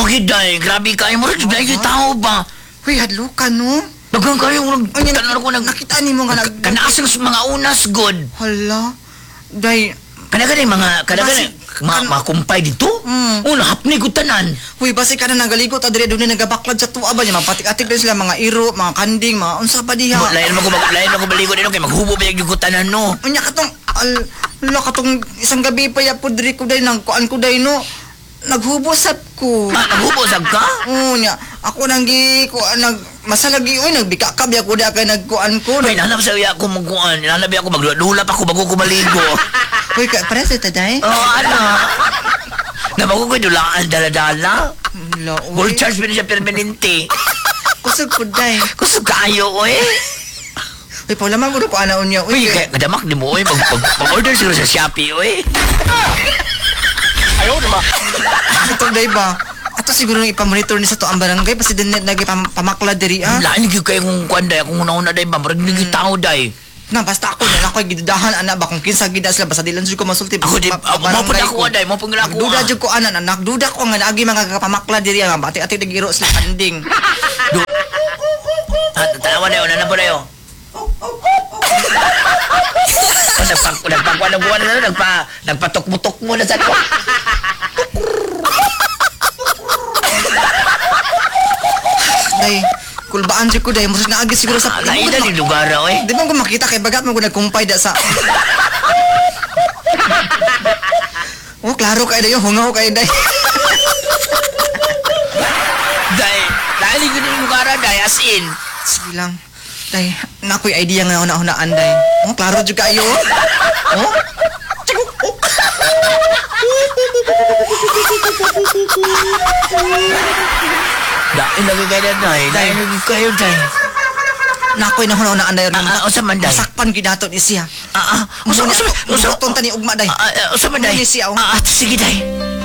Okay, day. Grabe kayo mo. Day, yung tao ba? Uy, hadlo ka, no? Dagang kayo. Ay, Tanan ko nakita ni mo nga Kanaasang mga unas, God. Hala. Day, Kada-kada mga kumpay dito. Una, hapni ko tanan. uy, basi ka na nagaligot, adre doon na nagabaklad sa tuwa ba niya, mapatik-atik din sila, mga iro, mga kanding, mga unsa pa diha. Lain mo ko baligo din, kay maghubo ba yung tanan, no? Unya katong, katong isang gabi pa ya po, diri ko day, nang kuan ko day, no? Naghubosap ko. Naghubosap ka? Unya, ako masalagi, uy, nagbikakab ya ko, di kay nagkuan ko. Ay, nanap sa iya ako magkuan. Nanap ako maglulap ako bago ko maligo. Uy, para sa taday? Ano? Nabago ko dulaan, dala-dala. Hala, Full uy. charge pa siya permanente. Kusog ko day. Kusog kayo, oy. Uy, paulaman ko na ko anaon niya, Uy, uy. kaya kadamak di mo, oy. Mag-order siguro sa Shopee, oy. Ayaw na ba? Ito day ba? Ato siguro nang ipamonitor ni sa to ang barangay, kasi din nagi pamakla diri, ah. Lain ko kayo kung kuanday, kung una-una day ba, marag naging tao day. Na, basta ako na ako'y gidudahan, anak ba, kung kinsa gida sila, basta dilan ko masulti. Ako di, mapun ako day, mapun ako. Nagduda dyan ko, anak, duda ko nga, naagi mga kapamakla diri, nga, bati-ati nagiro sila kanding. Tanawan na yun, ano po na yun? Nagpatok-mutok mo na sa ko. Day, kulbaan dyan ko, day, musos na agi siguro sa... Lain na yung lugar, oy. Di ba ko makita kay bagat mo kung nagkumpay da sa... Oh, klaro kayo day, hungaw kayo day. Day, lain yung lugar, day, as in. Sige lang. Day, nako'y idea nga una-unaan, day. Oh, klaro dyan kayo. Oh? Dahil lagi kayo, day. Dahil lagi kayo, day. Nako'y nahuna-unaan, day. Usa man, day. Masakpan ginato ni siya. Usa, Usa tani ugma, day. usa man, day. Usa ni siya, oh. Sige, day.